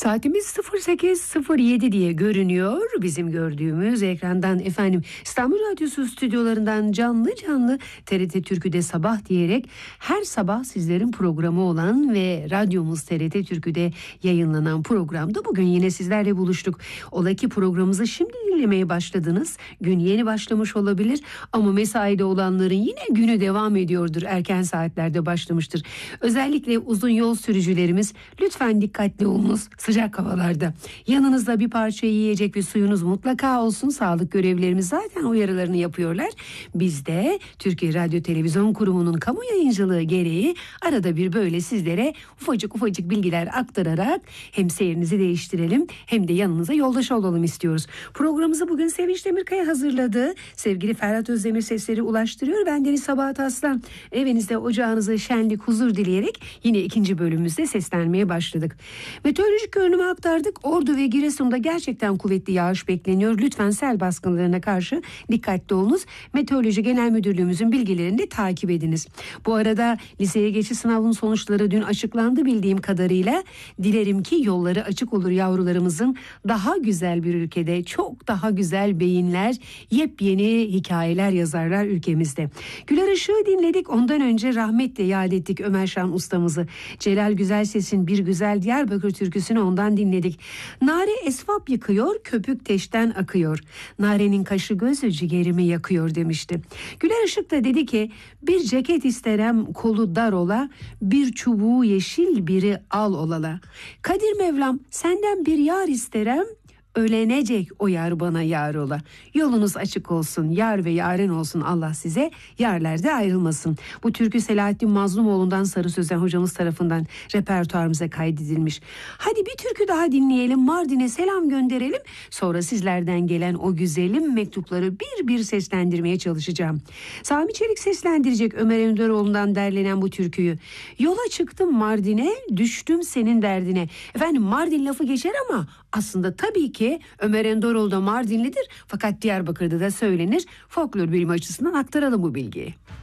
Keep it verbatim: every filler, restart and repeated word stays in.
Saatimiz sıfır sekiz sıfır yedi diye görünüyor. Bizim gördüğümüz ekrandan efendim İstanbul Radyosu stüdyolarından canlı canlı T R T Türkü'de sabah diyerek her sabah sizlerin programı olan ve radyomuz T R T Türkü'de yayınlanan programda bugün yine sizlerle buluştuk. Ola ki programımızı şimdi dinlemeye başladınız. Gün yeni başlamış olabilir ama mesaide olanların yine günü devam ediyordur. Erken saatlerde başlamıştır. Özellikle uzun yol sürücülerimiz lütfen dikkatli olunuz. Sıcak havalarda yanınızda bir parça yiyecek ve suyunuz mutlaka olsun. Sağlık görevlilerimiz zaten uyarılarını yapıyorlar. Biz de Türkiye Radyo Televizyon Kurumu'nun kamu yayıncılığı gereği arada bir böyle sizlere ufacık ufacık bilgiler aktararak hem seyrinizi değiştirelim hem de yanınıza yoldaş olalım istiyoruz. Programımızı bugün Sevinç Demirkaya hazırladı. Sevgili Ferhat Özdemir sesleri ulaştırıyor. Ben Deniz Sabahat Aslan. Evinizde ocağınıza şenlik, huzur dileyerek yine ikinci bölümümüzde seslenmeye başladık. Meteorolojik görünümü aktardık. Ordu ve Giresun'da gerçekten kuvvetli yağış bekleniyor. Lütfen sel baskınlarına karşı dikkatli olunuz. Meteoroloji Genel Müdürlüğümüzün bilgilerini de takip ediniz. Bu arada liseye geçiş sınavının sonuçları dün açıklandı bildiğim kadarıyla. Dilerim ki yolları açık olur yavrularımızın. Daha güzel bir ülkede çok daha güzel beyinler, yepyeni hikayeler yazarlar ülkemizde. Güler Işık'ı dinledik. Ondan önce rahmetle yad ettik Ömer Şan ustamızı. Celal Güzelses'in Bir Güzel Diyarbakır türküsünü ondan dinledik. Nare esvap yıkıyor, köpük teşten akıyor. Narenin kaşı gözü ciğerimi yakıyor demişti. Güler Işık da dedi ki bir ceket isterem kolu dar ola, bir çubuğu yeşil biri al olala. Kadir Mevlam senden bir yar isterem, ölenecek o yar bana yar ola. Yolunuz açık olsun, yar ve yaren olsun, Allah size yarlerde ayrılmasın. Bu türkü Selahattin Mazlumoğlu'ndan Sarı Sözen hocamız tarafından repertuarımıza kaydedilmiş. Hadi bir türkü daha dinleyelim, Mardin'e selam gönderelim. Sonra sizlerden gelen o güzelim mektupları bir bir seslendirmeye çalışacağım. Sami Çelik seslendirecek Ömer Önderoğlu'ndan derlenen bu türküyü. Yola çıktım Mardin'e, düştüm senin derdine. Efendim Mardin lafı geçer ama aslında tabii ki Ömer Enderoğlu da Mardinlidir fakat Diyarbakır'da da söylenir. Folklor bilimi açısından aktaralım bu bilgiyi.